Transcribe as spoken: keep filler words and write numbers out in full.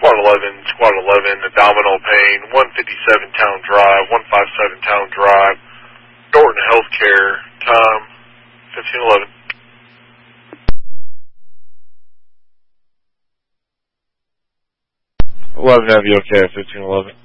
Squad eleven, Squad eleven, Abdominal Pain, one fifty-seven Town Drive, one fifty-seven Town Drive, Norton Healthcare, time fifteen eleven. eleven have you okay at fifteen eleven?